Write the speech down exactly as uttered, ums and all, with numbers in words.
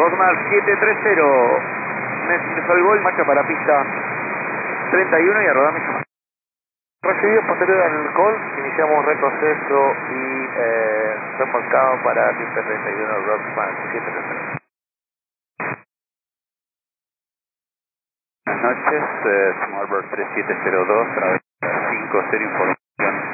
Cosmar siete tres cero. Soy Gol, marcha para pista treinta y uno y a rodar mi llamada. Recibido posterior al call, iniciamos retroceso y eh, remolcado para pista treinta y uno, Rockman siete tres cero. Buenas noches, eh, Smallbird tres siete cero dos, cinco cero información.